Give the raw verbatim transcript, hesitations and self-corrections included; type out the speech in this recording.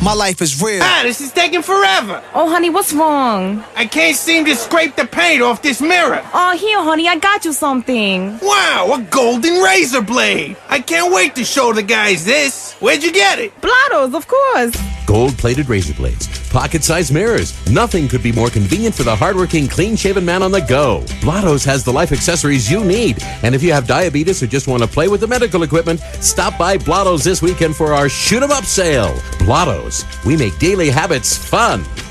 My life is real. Ah, this is taking forever. Oh, honey, what's wrong? I can't seem to scrape the paint off this mirror. Oh, here, honey, I got you something. Wow, a golden razor blade. I can't wait to show the guys this. Where'd you get it? Blotto's, of course. Gold-plated razor blades, pocket-sized mirrors. Nothing could be more convenient for the hardworking, clean-shaven man on the go. Blotto's has the life accessories you need. And if you have diabetes or just want to play with the medical equipment, stop by Blotto's this weekend for our Shoot 'em Up sale. Blotto's. We make daily habits fun.